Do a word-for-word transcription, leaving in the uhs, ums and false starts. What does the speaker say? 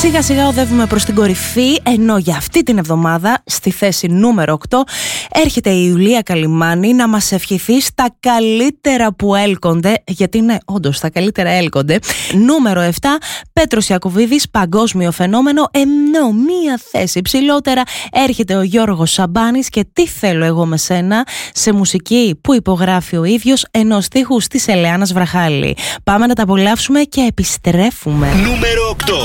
Σιγά σιγά οδεύουμε προς την κορυφή, ενώ για αυτή την εβδομάδα στη θέση νούμερο οκτώ έρχεται η Ιουλία Καλυμάνη να μας ευχηθεί στα καλύτερα που έλκονται, γιατί ναι, όντως τα καλύτερα έλκονται. Νούμερο επτά, Πέτρος Ιακωβίδης, παγκόσμιο φαινόμενο, ενώ μία θέση ψηλότερα έρχεται ο Γιώργος Σαμπάνης και Τι θέλω εγώ με σένα, σε μουσική που υπογράφει ο ίδιος, ενώ στίχους της Ελεάνας Βραχάλη. Πάμε να τα απολαύσουμε και επιστρέφουμε. Νούμερο οκτώ.